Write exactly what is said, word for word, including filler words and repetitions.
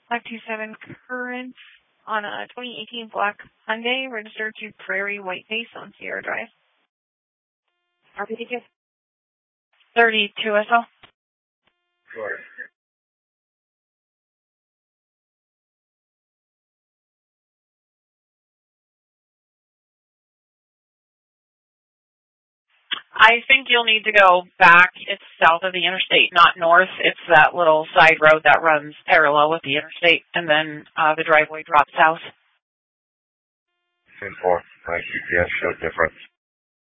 five two seven current on a twenty eighteen black Hyundai registered to Prairie Whiteface on Sierra Drive. R P D Q. thirty-two S L. Sure. I think you'll need to go back. It's south of the interstate, not north. It's that little side road that runs parallel with the interstate, and then uh, the driveway drops south. ten four. My G P S showed different.